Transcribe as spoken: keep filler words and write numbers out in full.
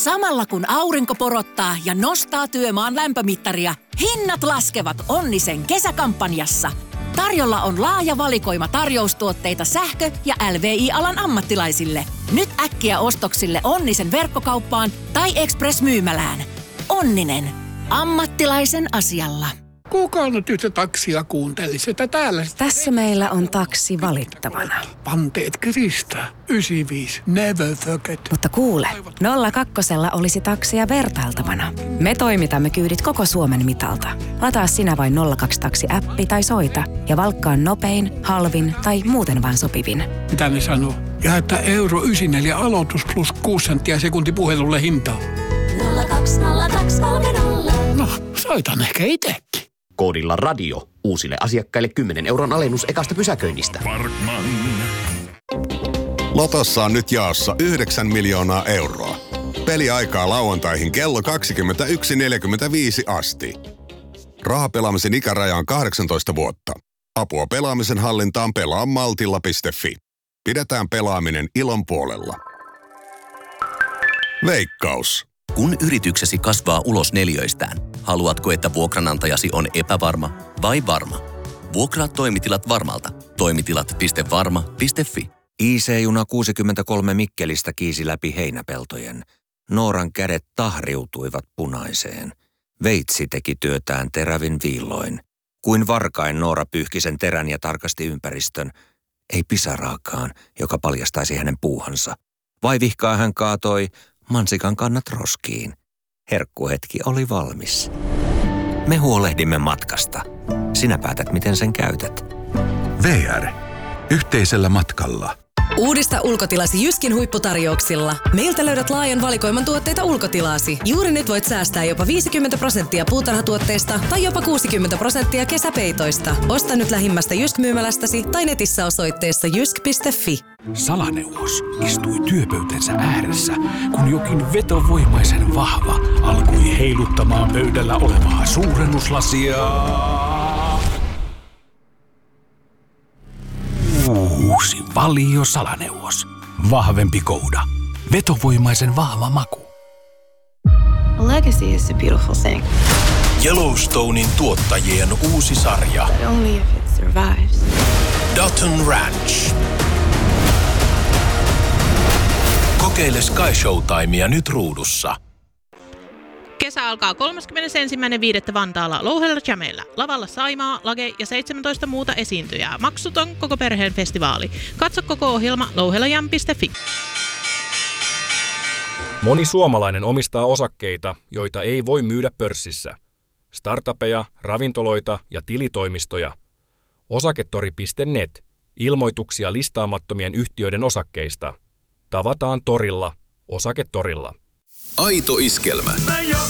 Samalla kun aurinko porottaa ja nostaa työmaan lämpömittaria, hinnat laskevat Onnisen kesäkampanjassa. Tarjolla on laaja valikoima tarjoustuotteita sähkö- ja L V I-alan ammattilaisille. Nyt äkkiä ostoksille Onnisen verkkokauppaan tai Express-myymälään. Onninen. Ammattilaisen asialla. Kuka nyt yhtä taksia kuunteli sitä täällä? Tässä meillä on taksi valittavana. Panteet Krista. yhdeksänkymmentäviisi. Never forget. Mutta kuule, nolla kakkosella olisi taksia vertailtavana. Me toimitamme kyydit koko Suomen mitalta. Lataa sinä vain nolla kaksi taksi-appi tai soita ja valkkaa nopein, halvin tai muuten vaan sopivin. Mitä ne sanoo? Ja että euro yhdeksänkymmentäneljä aloitus plus kuusi senttiä sekunti puhelulle hintaa. nolla kaksi nolla kaksi kolme nolla. No, soitan ehkä itsekin. Koodilla radio. Uusille asiakkaille kymmenen euron alennus ekasta pysäköinnistä. Parkman. Lotossa on nyt jaossa yhdeksän miljoonaa euroa. Peliaikaa lauantaihin kello kaksikymmentäyksi neljäkymmentäviisi asti. Rahapelaamisen ikäraja on kahdeksantoista vuotta. Apua pelaamisen hallintaan pelaa maltilla piste fi. Pidetään pelaaminen ilon puolella. Veikkaus. Kun yrityksesi kasvaa ulos neliöistään, haluatko, että vuokranantajasi on epävarma vai varma? Vuokraa toimitilat Varmalta. Toimitilat piste varma piste fi. I C-juna kuusikymmentäkolme Mikkelistä kiisi läpi heinäpeltojen. Nooran kädet tahriutuivat punaiseen. Veitsi teki työtään terävin viilloin. Kuin varkain Noora pyyhki sen terän ja tarkasti ympäristön. Ei pisaraakaan, joka paljastaisi hänen puuhansa. Vaivihkaa hän kaatoi mansikan kannat roskiin. Herkkuhetki oli valmis. Me huolehdimme matkasta. Sinä päätät, miten sen käytät. V R. Yhteisellä matkalla. Uudista ulkotilasi Jyskin huipputarjouksilla. Meiltä löydät laajan valikoiman tuotteita ulkotilasi. Juuri nyt voit säästää jopa viisikymmentä prosenttia puutarhatuotteista tai jopa kuusikymmentä prosenttia kesäpeitoista. Osta nyt lähimmästä Jysk-myymälästäsi tai netissä osoitteessa jysk piste fi. Salaneuvos istui työpöytänsä ääressä, kun jokin vetovoimaisen vahva alkoi heiluttamaan pöydällä olevaa suurennuslasia. Uusi Valio Salaneuvos. Vahvempi kouda. Vetovoimaisen vahva maku. A legacy is a beautiful thing. Yellowstonein tuottajien uusi sarja. But only if it survives. Dutton Ranch. Kokeile Sky Showtimea nyt ruudussa. Kesä alkaa kolmaskymmenesensimmäinen viidettä Vantaalla Louhella Jameillä. Lavalla Saimaa, Lage ja seitsemäntoista muuta esiintyjää. Maksuton koko perheen festivaali. Katso koko ohjelma louhelajam piste fi. Moni suomalainen omistaa osakkeita, joita ei voi myydä pörssissä. Startupeja, ravintoloita ja tilitoimistoja. Osaketori piste net. Ilmoituksia listaamattomien yhtiöiden osakkeista. Tavataan torilla. Osaketorilla. Aito iskelmä.